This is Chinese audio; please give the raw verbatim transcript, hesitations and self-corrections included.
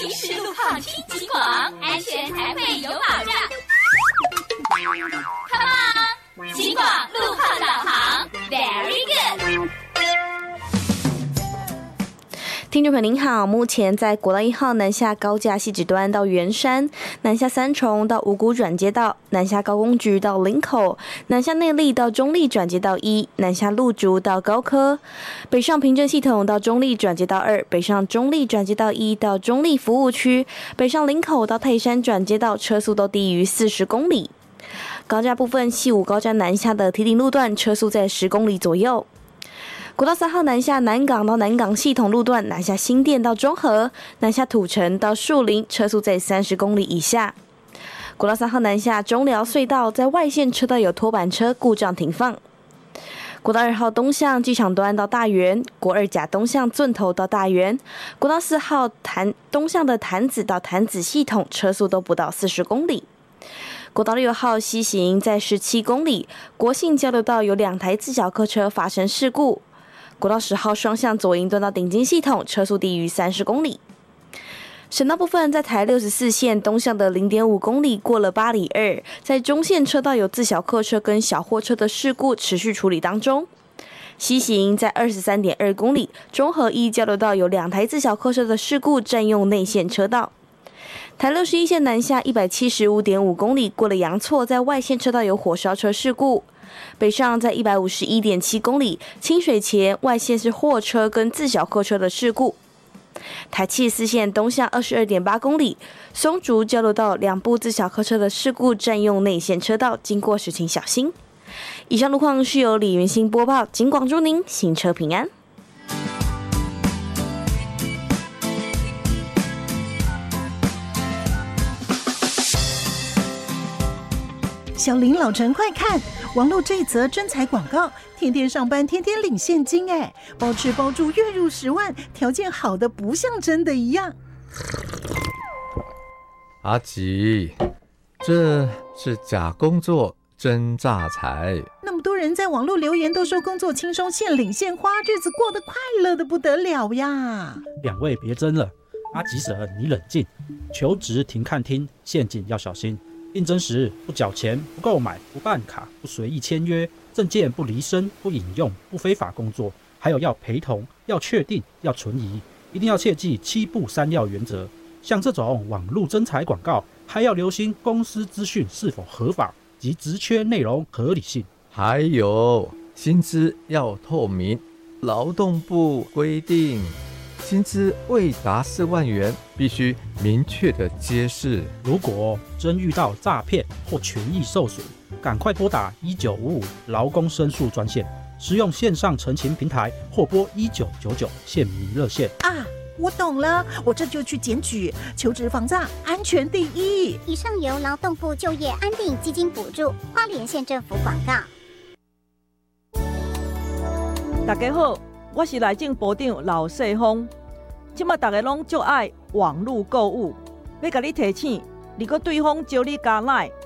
行驶路况听警广，安全才会有保障。Come on， 警广路况导航 ，Very good。 听众朋友您好，目前在国道一号南下高架汐止端到圆山，南下三重到五股转接道，南下高工局到林口，南下内壢到中壢转接道一，南下鹿竹到高科，北上平镇系统到中壢转接道二，北上中壢转接道一到中壢服务区，北上林口到泰山转接道车速都低于四十公里。高架部分，西武高架南下的堤顶路段车速在十公里左右。国道三号南下南港到南港系统路段，南下新店到中和，南下土城到树林，车速在三十公里以下。国道三号南下中寮隧道，在外线车道有拖板车故障停放。国道二号东向机场端到大园，国二甲东向圳头到大园，国道四号潭东向的潭子到潭子系统，车速都不到四十公里。国道六号西行在十七公里，国信交流道有两台自小客车发生事故。国道十号双向左营端到顶金系统，车速低于三十公里。省道部分，在台六十四线东向的 零点五公里过了八里二，在中线车道有自小客车跟小货车的事故持续处理当中。西行在 二十三点二公里，中和一交流道有两台自小客车的事故占用内线车道。台六十一线南下 一百七十五点五公里过了阳错，在外线车道有火烧车事故。北上在 一百五十一点七公里，清水前外线是货车跟自小客车的事故。台七十四线东向 二十二点八公里，松竹交流道两部自小客车的事故占用内线车道，经过时请小心。以上路况是由李云兴播报，警广祝您行车平安。 小林老陈快看，网络这一则征才广告，天天上班天天领现金，哎，包吃包住月入十万，条件好的不像真的一样。 阿吉，这是假工作真诈财。 那么多人在网络留言都说工作轻松，现领现花，日子过得快乐的不得了呀。 两位别争了，阿吉婶你冷静，求职停看听，陷阱要小心。应征时不缴钱、不购买、不办卡、不随意签约，证件不离身、不引用、不非法工作，还有要陪同、要确定、要存疑，一定要切记七不三要原则。像这种网络征才广告，还要留心公司资讯是否合法及职缺内容合理性， 还有薪资要透明。劳动部规定，薪资未达四万元，必须明确的揭示。 如果真遇到诈骗或权益受损，赶快拨打一九五五劳工申诉专线，使用线上陈情平台或拨一九九九县民热线。 啊，我懂了，我这就去检举，求职防诈，安全第一。 以上由劳动部就业安定基金补助，花莲县政府广告。 大家好，我是内政部长老世峰。现在大家拢最爱网络购物，要甲你提醒，如果对方招你加赖，